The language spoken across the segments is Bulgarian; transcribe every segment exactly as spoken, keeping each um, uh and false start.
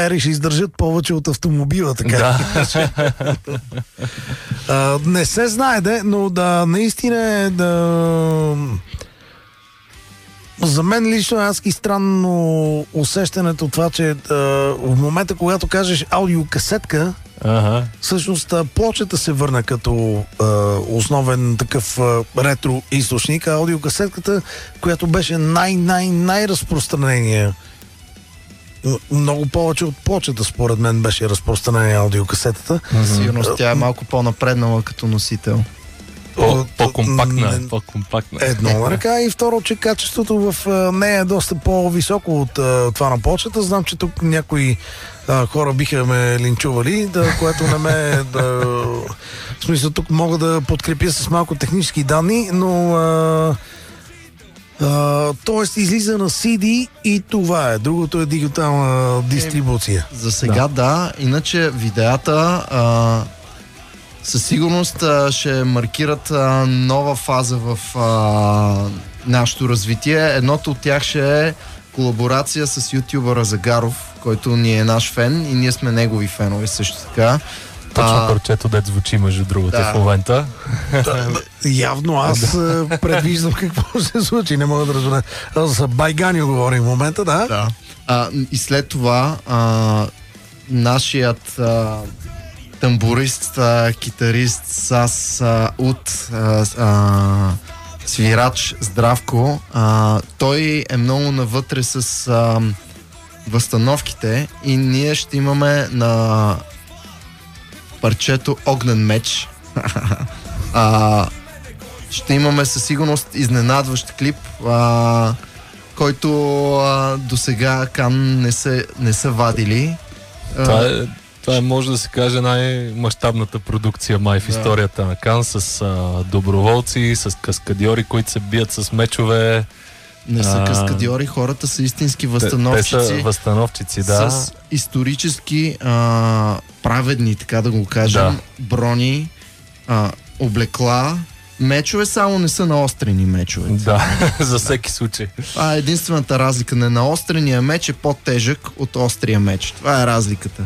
Ери ще издържат повече от автомобила, така. Да. а, не се знае, де, но да, наистина е да... За мен лично е адски странно усещането това, че а, в момента, когато кажеш аудиокасетка, Ага. всъщност плочата се върна като а, основен такъв а, ретро източник, а аудиокасетката, която беше най-най-най-разпространение. Много повече от плочата, според мен, беше разпространение аудиокасетата. Mm-hmm. Сигурно тя е малко по-напреднала като носител. По, по-компактна, по-компактна. Едно на ръка и второ, че качеството в нея е доста по-високо от а, това на почта. Знам, че тук някои а, хора биха ме линчували, да, което не ме... Да, в смисъл, тук мога да подкрепя с малко технически данни, но... А, а, тоест излиза на си ди и това е. Другото е дигитална дистрибуция. Е, за сега да. да. Иначе видеята... А... Със сигурност а, ще маркират а, нова фаза в а, нашето развитие. Едното от тях ще е колаборация с ютубъра Загаров, който ни е наш фен и ние сме негови фенове също така. Точно а, парчето, дет звучи между другото да. в момента. Да, явно аз да. предвиждам какво ще случи. Не мога да разбера. За Байгани говорим в момента, да? Да. А, и след това а, нашият а, тамбурист, а, китарист с а, от а, а, свирач Здравко, а, той е много навътре с а, възстановките и ние ще имаме на парчето Огнен меч. а, ще имаме със сигурност изненадващ клип, а, който а, до сега Кан не са, не са вадили. Това е Това е, може да се каже, най-мащабната продукция май в да. историята на Кан, с а, доброволци, с каскадьори, които се бият с мечове. Не са каскадьори, хората са истински възстановчици. Те, те са възстановчици, да. С исторически а, праведни, така да го кажем, да. брони, а, облекла. Мечове само не са наострени мечове. Да, за всеки случай. А единствената разлика на наострения меч е по-тежък от острия меч. Това е разликата.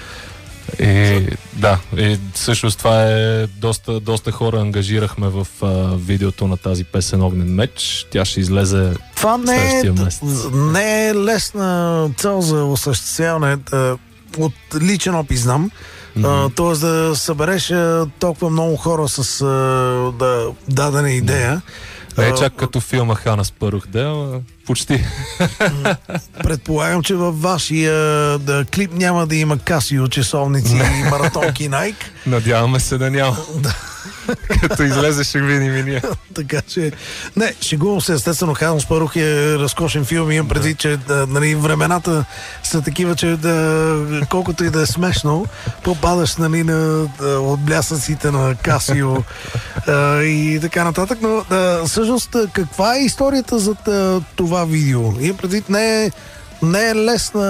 И да, и всъщност това е доста, доста хора ангажирахме в а, видеото на тази песен Огнен меч. Тя ще излезе това не следващия е, месец. Не е лесна цел за осъществяване. От личен опит знам. Mm-hmm. Тоест да събереш толкова много хора с да, дадена идея. Не е чак като филма Хана Спарух, да, почти. Предполагам, че във вашия да, клип няма да има Касио, часовници и маратонки Nike. Надяваме се да няма. Като излезе, ще видим и ние. Така че, не, шегувам се, естествено, Хана Спарух е разкошен филм, имам преди, че да, нали, времената са такива, че да, колкото и да е смешно, попадаш, нали, на, да, от блясъците на Касио а, и така нататък, но да, всъщност, каква е историята за това видео? Имам преди, не е, не е лесна,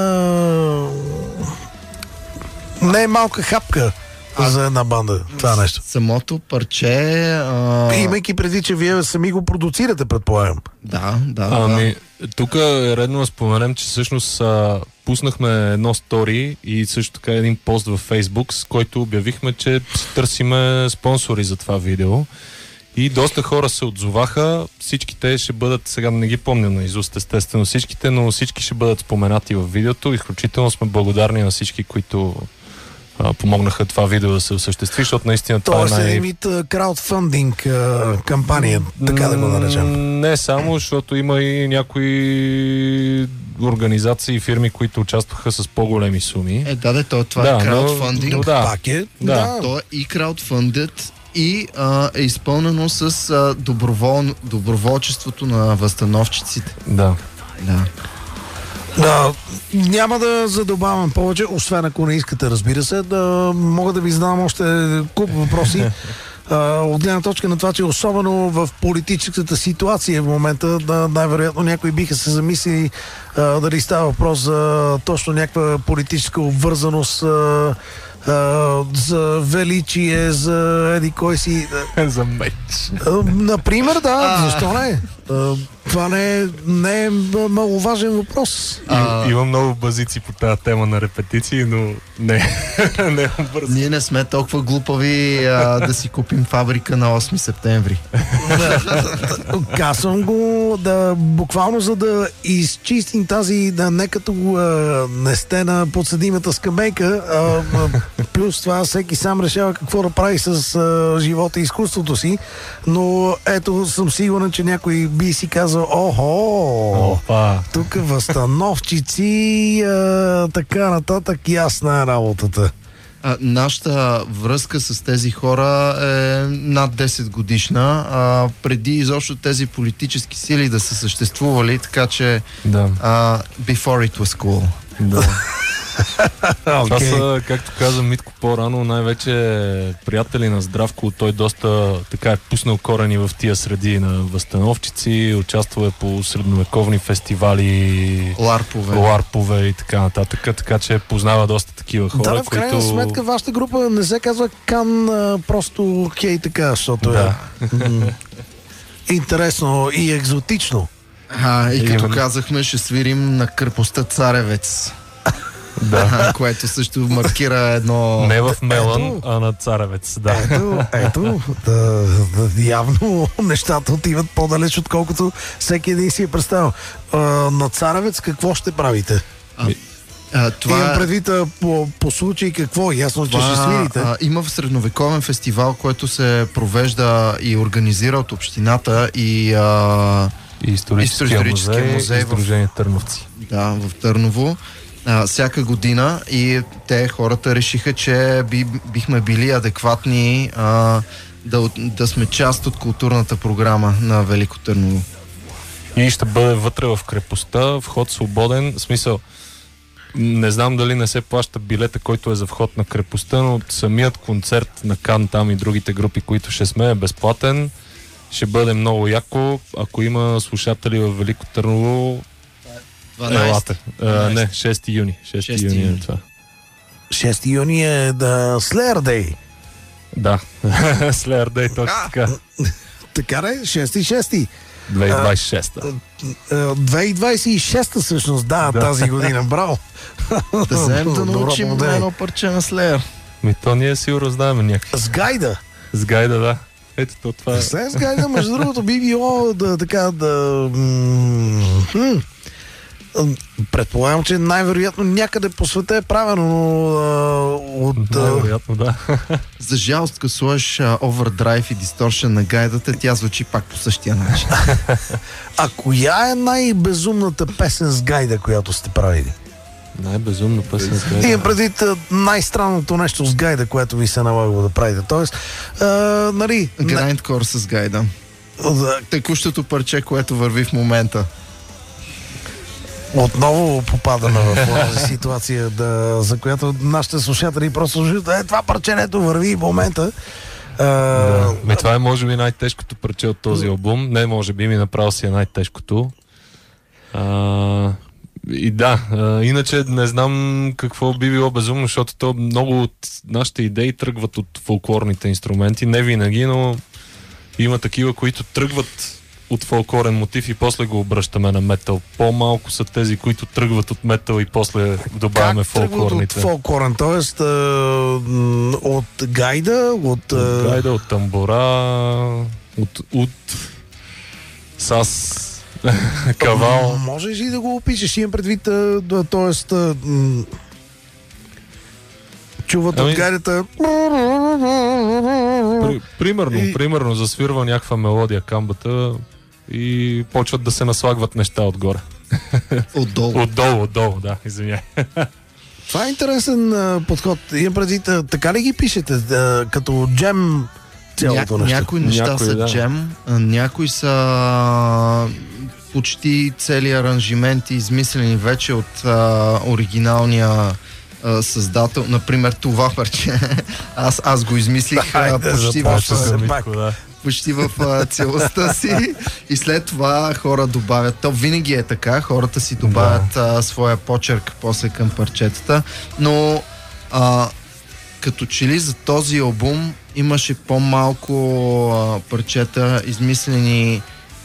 не е малка хапка а, за една банда, това нещо. Самото парче... А... Имайки преди, че вие сами го продуцирате, предполагам. Да, да, ами, да. Тук е редно да споменем, че всъщност а, пуснахме едно стори и също така един пост във Фейсбук, с който обявихме, че търсиме спонсори за това видео. И доста хора се отзоваха. Всичките ще бъдат, сега не ги помня наизуст, естествено всичките, но всички ще бъдат споменати в видеото. Изключително сме благодарни на всички, които а, помогнаха това видео да се осъществи, защото наистина това Тоест, е най... един вид краудфандинг кампания, така да го наречем. Не само, защото има и някои организации и фирми, които участваха с по-големи суми. Е, да, да, то, това да, е краудфандинг. Но, но, да. Пак е. Да. Да. То е и краудфандът, и а, е изпълнено с а, добровол, доброволчеството на възстановчиците. Да. Да. Да, няма да задобавам повече, освен ако не искате, разбира се, да мога да ви задам още куп въпроси. Uh, от гледна точка на това, че особено в политическата ситуация в момента, да, най-вероятно някои биха се замислили uh, дали става въпрос за точно някаква политическа обвързаност uh, а, за величие, за еди кой си. За меч. А, например, да, защо не? А, това не е, не е маловажен въпрос. А... Има много базици по тази тема на репетиции, но не, не е бързо. Ние не сме толкова глупави а, да си купим фабрика на осми септември. Казвам го да, буквално за да изчистим тази, да не като а, не сте на подсъдимата скамейка, а, а, плюс това всеки сам решава какво да прави с а, живота и изкуството си, но ето съм сигурен, че някой би си казал, охо, Опа. тук възстановчици, а, така нататък, ясна е работата. А, нашата връзка с тези хора е над десет годишна, а, преди изобщо тези политически сили да са съществували, така че Да. а, before it was cool. Да. Okay. Това са, както каза Митко по-рано, най-вече приятели на Здравко. Той доста така е пуснал корени в тия среди на възстановчици, участвал е по средновековни фестивали, Ларпове. ларпове и така нататък, така че познава доста такива хора, Да, в крайна които... сметка вашата група не се казва Кан, а, просто хей така, защото Да. е м- интересно и екзотично. А, и като Именно. казахме, ще свирим на крепостта Царевец. Да. Което също маркира едно... Не в Мелан, Ето. а на Царевец, да. Ето, ето, да, да, явно нещата отиват по-далеч, отколкото всеки един си е представил. А, на Царевец какво ще правите? А, а, това Имам предвид а, по, по случай какво, ясно, че ще свирите. а, има в средновековен фестивал, който се провежда и организира от общината и а, И историческия, Историческия музей, музей и в- Сдружение Търновци. да, в Търново а, всяка година, и те, хората, решиха, че би, бихме били адекватни а, да, от- да сме част от културната програма на Велико Търново. И ще бъде вътре в крепостта, вход свободен, в смисъл, не знам дали не се плаща билета, който е за вход на крепостта, но самият концерт на Кан там и другите групи, които ще сме, е безплатен. Ще бъде много яко. Ако има слушатели в Велико Търново, елате. А, не, шести юни. шести шести юни е юни. това. шести юни е да Slayer Day. Да, Slayer Day, точно така. Така ли? шести шести. две хиляди двадесет и шеста. две хиляди двадесет и шеста всъщност, да, Да. тази година. Браво. Да вземем да Добро научим благодарение. едно парче на Слеер. Ми то ние сигурно знаем някакви. С гайда. С гайда, да. Ето то това е. След с гайда, между другото, би било да така да... м- хм. Предполагам, че най-вероятно някъде по света е правено, но а, от... а, Най-вероятно, да. За жалост, като сложиш овердрайв и дисторшън на гайдата, тя звучи пак по същия начин. А коя е най-безумната песен с гайда, която сте правили? Най-безумно песен с гайда. Имам предвид а, най-странното нещо с гайда, което ви се налагало да правите. Тоест, а, нали... не- Грайндкор с гайда. да, Текущото парче, което върви в момента. отново попадаме в тази ситуация, да, за която нашите слушатели просто слушат, е, това парченето върви в момента. А, Да. Ме, това е може би най-тежкото парче от този албум. Не, може би ми направо си е най-тежкото. А, и да, а, иначе не знам какво би било безумно, защото то много от нашите идеи тръгват от фолклорните инструменти. Не винаги, но има такива, които тръгват от фолклорен мотив и после го обръщаме на метал. По-малко са тези, които тръгват от метал и после добавяме как тръгват от фолклорните. фолклорен? Тоест, а, м, от гайда, от... а, От гайда, от тамбора, от ут, сас, кавал. Можеш ли да го опишеш? Имам предвид, а, да, тоест... а, м, чуват Ами- от гайдата... При, примерно, И- примерно засвирва някаква мелодия камбата и почват да се наслагват неща отгоре. Отдолу. Отдолу, отдолу, да, извиняй. Това е интересен а, подход. Имам предвид, а, така ли ги пишете? А, като джем цялото Ня, нещо? някои неща Някои, са да. джем, а някои са почти цели аранжименти, измислени вече от а, оригиналния а, създател. Например, това парче. Аз, аз го измислих а, Хайде, почти в, започва се. а, Митко, да. почти в а, цялостта си, и след това хора добавят. То винаги е така, хората си добавят а, своя почерк после към парчетата, но а, като че ли за този албум имаше по-малко а, парчета, измислени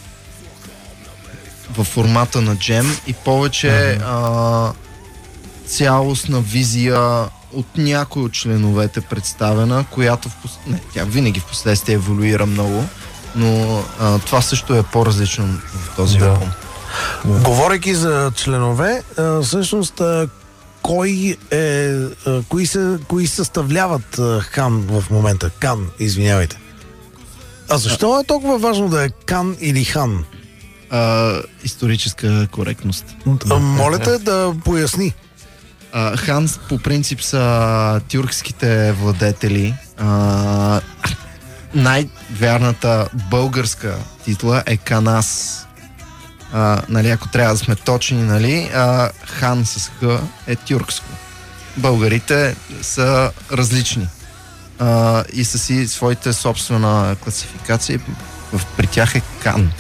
във формата на джем и повече mm-hmm. а, цялостна визия от някой от членовете представена, която в пос... не, тя винаги в последствие еволюира много, но а, това също е по-различно в този да. албум. Да. Говорейки за членове, а, всъщност а, кой е, а, кои, са, кои съставляват а, Хан в момента? Кан, извинявайте. А защо е толкова важно да е Кан или Хан? А, историческа коректност. А, моля те да поясни. Uh, Хан по принцип са тюркските владетели. Uh, най-вярната българска титла е Канас. Uh, нали, ако трябва да сме точни, нали, uh, Хан с Х е тюркско. Българите са различни uh, и са си своите собствена класификация. При тях е Кан.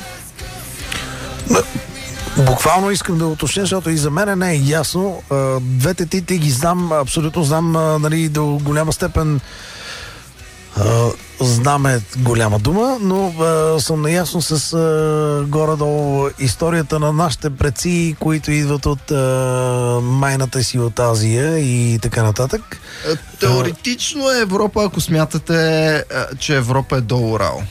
Буквално искам да уточня, защото и за мен не е ясно. Двете титли ги знам, абсолютно знам, нали, до голяма степен знам е голяма дума, но съм наясно с горе-долу историята на нашите предци, които идват от майната си от Азия и така нататък. Теоретично е Европа, ако смятате, че Европа е до Урал.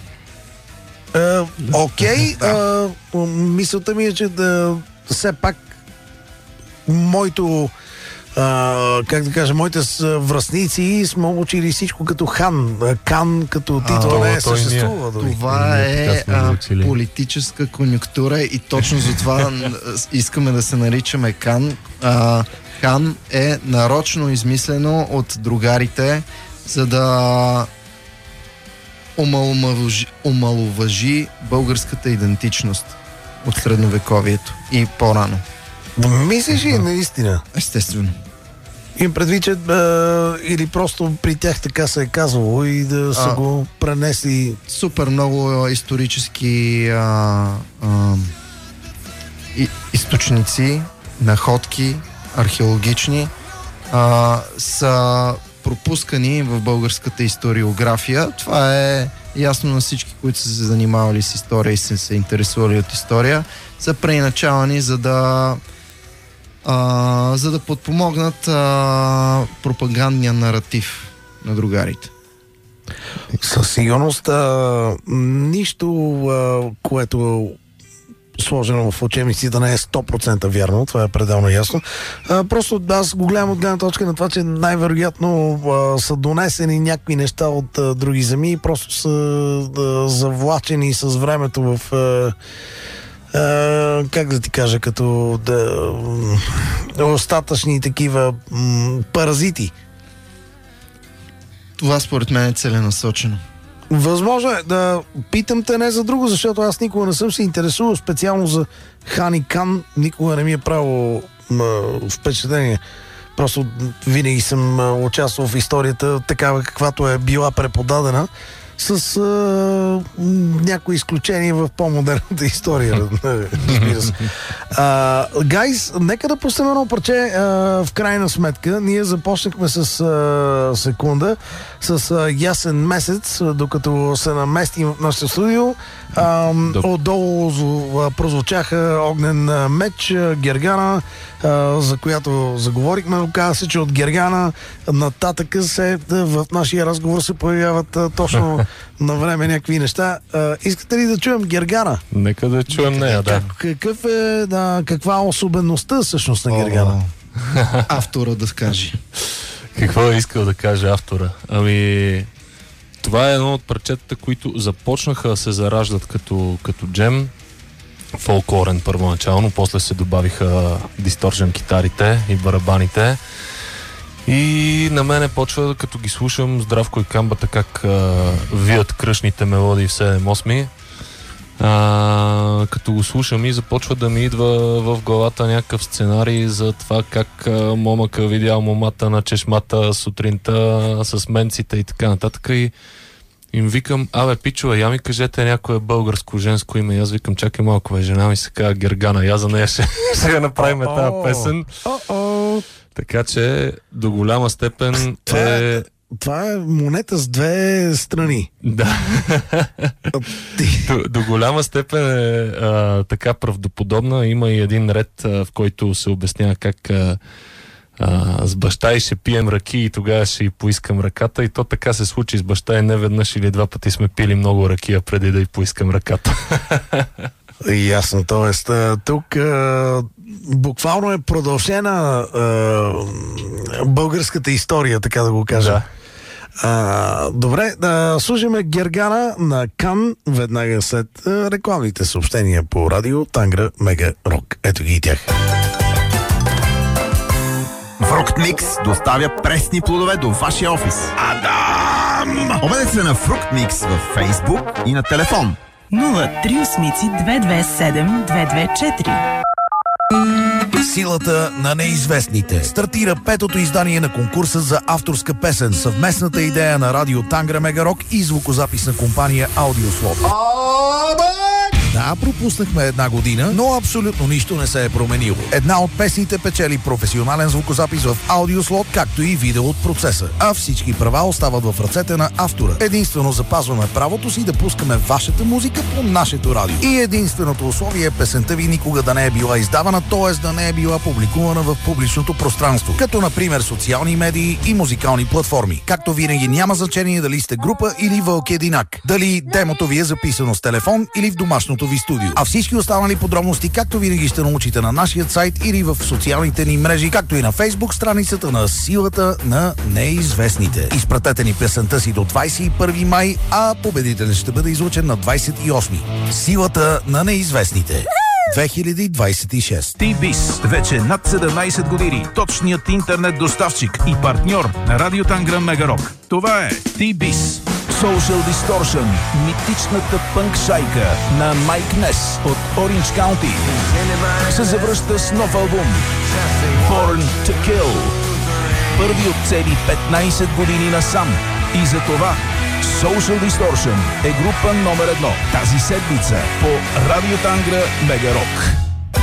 Окей, okay, да. Мисълта ми е, че да все пак моето а, как да кажа, моите връстници сме учили всичко като Хан. Кан като титла не е съществува. Това е а, политическа конюнктура и точно за това искаме да се наричаме Кан. А, Хан е нарочно измислено от другарите, за да омаловажи, омаловажи българската идентичност от средновековието и по-рано. Мислиш ли наистина? Естествено. Им предвид, че а, или просто при тях така се е казвало и да са а, го пренесли. Супер много исторически а, а, и, източници, находки, археологични а, са пропускани в българската историография. Това е ясно на всички, които са се занимавали с история и са се интересували от история. Са преиначалани, за да а, за да подпомогнат а, пропагандния наратив на другарите. Със сигурност а, нищо, а, което сложено в учебници да не е сто процента вярно, това е пределно ясно. А, просто аз го гледам от гледна точка на това, че най-вероятно а, са донесени някакви неща от а, други земи и просто са а, завлачени с времето в а, а, как да ти кажа, като да, остатъчни такива м, паразити. Това според мен е целенасочено. Възможно е да питам те не за друго, защото аз никога не съм се интересувал специално за Хан и Кан. Никога не ми е правило м- впечатление. Просто винаги съм м- участвал в историята такава, каквато е била преподадена, с а, някои изключения в по-модерната история. Разбира се. Гайс, нека да пуснем едно парче а, в крайна сметка. Ние започнахме с а, секунда, с а, ясен месец, докато се наместим в нашето студио. А, отдолу а, прозвучаха огнен а, меч, а, Гергана, а, за която заговорихме. Оказа се, че от Гергана нататък се, в нашия разговор се появяват а, точно на време някакви неща. А, искате ли да чуем Гергана? Нека да чуем нея, да. Какъв е, да, каква е особеността всъщност на Гергана? Автора да скаже. Какво е искал да каже автора? Ами, това е едно от парчетата, които започнаха да се зараждат като, като джем. Фолклорен първоначално, после се добавиха дисторжен китарите и барабаните. И на мене почва, като ги слушам, Здравко и Камбата, как а, вият кръшните мелодии в седем осми. А, като го слушам и започва да ми идва в главата някакъв сценарий за това как а, момъка видял момата на чешмата сутринта с менците и така нататък. И им викам, абе, пичува, я ми кажете някое българско женско име. И аз викам, чакай малко, бе, жена ми се казва Гергана. Я за нея ще, ще направим тази песен. Така че до голяма степен това е... това е монета с две страни. Да. до, до голяма степен е а, така правдоподобна. Има и един ред, а, в който се обяснява как а, а, с баща и ще пием ръки и тогава ще й поискам ръката. И то така се случи с баща и не веднъж или два пъти сме пили много ракия преди да й поискам ръката. Ясно, т.е. тук а, буквално е продължена а, българската история, така да го кажа. Да. А, добре, да слушаме Гергана на Кан веднага след а, рекламните съобщения по радио Тангра Мега Рок. Ето ги и тях. Фруктмикс доставя пресни плодове до вашия офис. Адам! Обадете се на Фруктмикс във Фейсбук и на телефон нула три осем две две седем две две четири. Силата на неизвестните. Стартира петото издание на конкурса за авторска песен, съвместната идея на радио Тангра Мега Рок и звукозаписна компания Аудиослот. Да, пропуснахме една година, но абсолютно нищо не се е променило. Една от песните печели професионален звукозапис в Аудиослот, както и видео от процеса. А всички права остават в ръцете на автора. Единствено запазваме правото си да пускаме вашата музика по нашето радио. И единственото условие е песента ви никога да не е била издавана, т.е. да не е била публикувана в публичното пространство, като например социални медии и музикални платформи. Както винаги няма значение дали сте група или Вълк Единак, дали демото ви е записано с телефон или в домашното ви студио. А всички останали подробности, както винаги, ще научите на нашия сайт или в социалните ни мрежи, както и на Фейсбук страницата на Силата на неизвестните. Изпратете ни песента си до двадесет и първи май, а победителят ще бъде излучен на двадесет и осми. Силата на неизвестните. две хиляди двадесет и шеста. T-Biz. Вече над седемнадесет години. Точният интернет доставчик и партньор на радио Тангра Мега Рок. Това е T-Biz. Social Distortion. Митичната пънк шайка на Майк Нес от Ориндж Каунти се завръща с нов албум Born to Kill. Първи от цели петнадесет години насам. И за това Social Distortion е група номер едно тази седмица по радио Тангра Мега Рок.